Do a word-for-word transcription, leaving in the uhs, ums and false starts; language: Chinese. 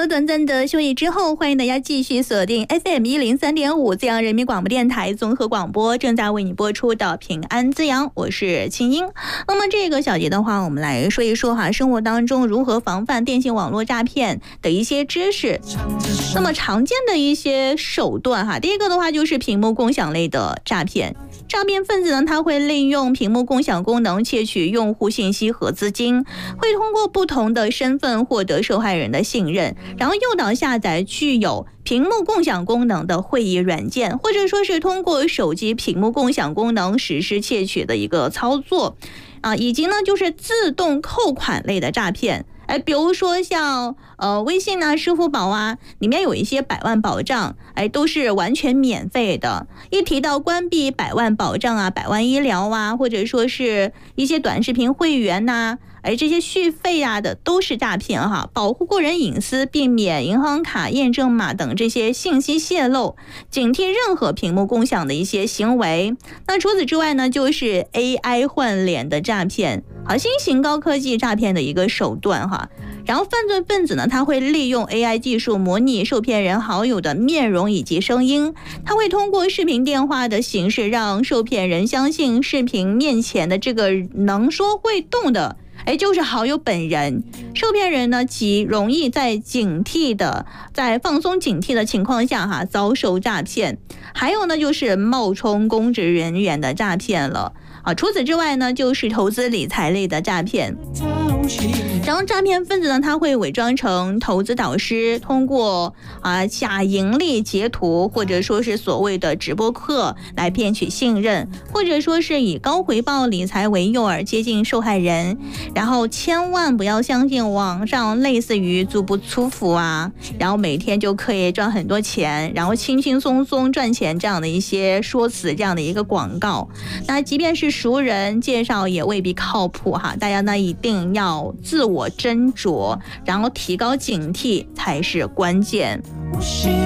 短暂的休息之后，欢迎大家继续锁定 F M 一零三点五滋阳人民广播电台综合广播，正在为你播出的平安滋阳，我是清音。那么这个小节的话，我们来说一说哈，生活当中如何防范电信网络诈骗的一些知识。那么常见的一些手段哈，第一个的话就是屏幕共享类的诈骗。诈骗分子呢，他会利用屏幕共享功能窃取用户信息和资金，会通过不同的身份获得受害人的信任，然后诱导下载具有屏幕共享功能的会议软件，或者说是通过手机屏幕共享功能实施窃取的一个操作啊，以及呢就是自动扣款类的诈骗。哎，比如说像呃微信啊、支付宝啊，里面有一些百万保障，哎，都是完全免费的。一提到关闭百万保障啊、百万医疗啊，或者说是一些短视频会员呐、啊，哎，这些续费啊的都是诈骗哈。保护个人隐私，避免银行卡验证码等这些信息泄露，警惕任何屏幕共享的一些行为。那除此之外呢，就是 A I 换脸的诈骗。好，新型高科技诈骗的一个手段哈，然后犯罪分子呢，他会利用 A I 技术模拟受骗人好友的面容以及声音，他会通过视频电话的形式让受骗人相信视频面前的这个能说会动的，哎，就是好友本人。受骗人呢，极容易在警惕的，在放松警惕的情况下哈，遭受诈骗。还有呢，就是冒充公职人员的诈骗了。啊，除此之外呢，就是投资理财类的诈骗。然后诈骗分子呢，他会伪装成投资导师，通过啊假盈利截图，或者说是所谓的直播课来骗取信任，或者说是以高回报理财为诱饵接近受害人。然后千万不要相信网上类似于足不出户啊，然后每天就可以赚很多钱，然后轻轻松松赚钱这样的一些说辞，这样的一个广告。那即便是熟人介绍也未必靠谱哈，大家呢一定要自我斟酌，然后提高警惕才是关键。